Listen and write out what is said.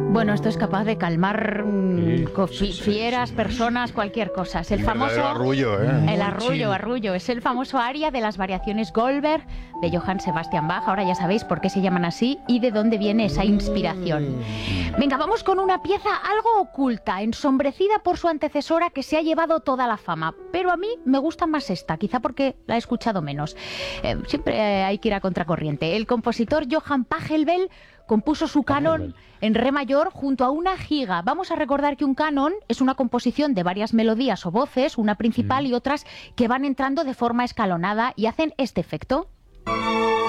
Bueno, esto es capaz de calmar fieras, personas, cualquier cosa. Es el famoso arrullo, El arrullo. Es el famoso aria de las variaciones Goldberg de Johann Sebastian Bach. Ahora ya sabéis por qué se llaman así y de dónde viene esa inspiración. Venga, vamos con una pieza algo oculta, ensombrecida por su antecesora, que se ha llevado toda la fama. Pero a mí me gusta más esta, quizá porque la he escuchado menos. Siempre hay que ir a contracorriente. El compositor Johann Pachelbel compuso su canon en re mayor junto a una giga. Vamos a recordar que un canon es una composición de varias melodías o voces, una principal y otras que van entrando de forma escalonada y hacen este efecto.